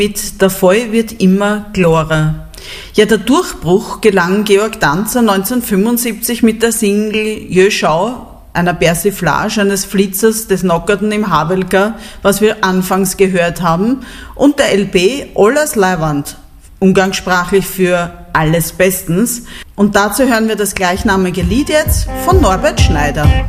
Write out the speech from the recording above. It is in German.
Mit «Der Fall wird immer klarer». Ja, der Durchbruch gelang Georg Danzer 1975 mit der Single Jö schau, einer Persiflage eines Flitzers des Nockerten im Havelka, was wir anfangs gehört haben, und der LP Alles Leiwand, umgangssprachlich für Alles bestens. Und dazu hören wir das gleichnamige Lied jetzt von Norbert Schneider.